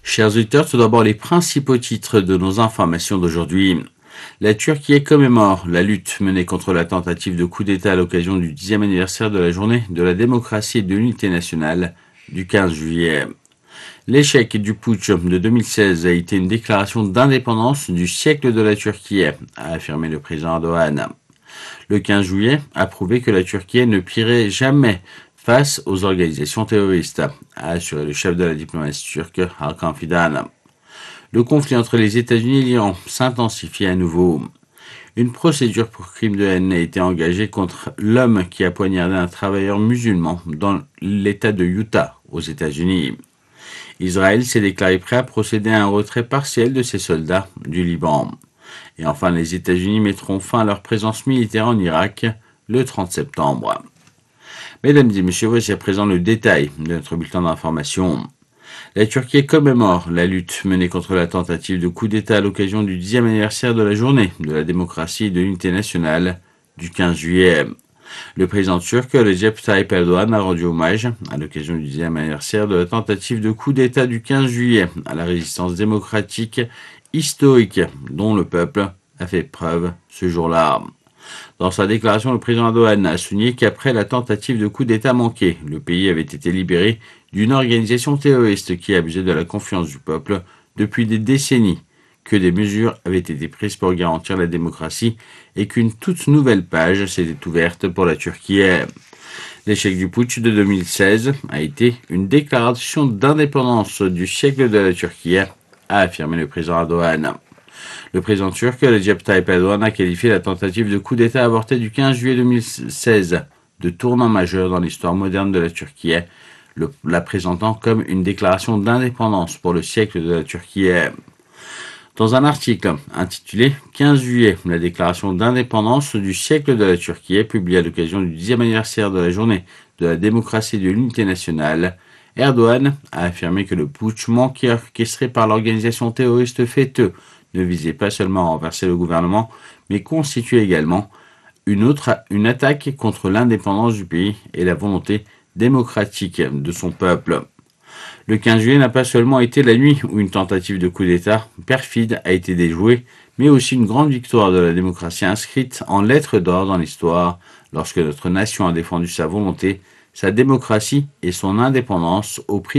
Chers auditeurs, tout d'abord les principaux titres de nos informations d'aujourd'hui. La Turquie commémore la lutte menée contre la tentative de coup d'État à l'occasion du 10e anniversaire de la journée de la démocratie et de l'unité nationale du 15 juillet. L'échec du putsch de 2016 a été une déclaration d'indépendance du siècle de la Turquie, a affirmé le président Erdogan. Le 15 juillet a prouvé que la Turquie ne plierait jamais face aux organisations terroristes, a assuré le chef de la diplomatie turque, Hakan Fidan. Le conflit entre les États-Unis et l'Iran s'intensifie à nouveau. Une procédure pour crime de haine a été engagée contre l'homme qui a poignardé un travailleur musulman dans l'État de Utah, aux États-Unis. Israël s'est déclaré prêt à procéder à un retrait partiel de ses soldats du Liban. Et enfin, les États-Unis mettront fin à leur présence militaire en Irak le 30 septembre. Mesdames et messieurs, voici à présent le détail de notre bulletin d'information. La Turquie commémore la lutte menée contre la tentative de coup d'État à l'occasion du 10e anniversaire de la journée de la démocratie et de l'unité nationale du 15 juillet. Le président turc Recep Tayyip Erdogan a rendu hommage à l'occasion du 10e anniversaire de la tentative de coup d'État du 15 juillet à la résistance démocratique historique dont le peuple a fait preuve ce jour-là. Dans sa déclaration, le président Erdogan a souligné qu'après la tentative de coup d'État manquée, le pays avait été libéré d'une organisation terroriste qui abusait de la confiance du peuple depuis des décennies, que des mesures avaient été prises pour garantir la démocratie et qu'une toute nouvelle page s'était ouverte pour la Turquie. L'échec du putsch de 2016 a été une déclaration d'indépendance du siècle de la Turquie, a affirmé le président Erdogan. Le président turc Recep Tayyip Erdogan a qualifié la tentative de coup d'État avortée du 15 juillet 2016 de tournant majeur dans l'histoire moderne de la Turquie, la présentant comme une déclaration d'indépendance pour le siècle de la Turquie. Dans un article intitulé 15 juillet, la déclaration d'indépendance du siècle de la Turquie, publié à l'occasion du 10e anniversaire de la journée de la démocratie et de l'unité nationale, Erdogan a affirmé que le putsch manqué orchestré par l'organisation terroriste FETÖ ne visait pas seulement à renverser le gouvernement, mais constituait également une attaque contre l'indépendance du pays et la volonté démocratique de son peuple. Le 15 juillet n'a pas seulement été la nuit où une tentative de coup d'État perfide a été déjouée, mais aussi une grande victoire de la démocratie inscrite en lettres d'or dans l'histoire, lorsque notre nation a défendu sa volonté, sa démocratie et son indépendance au prix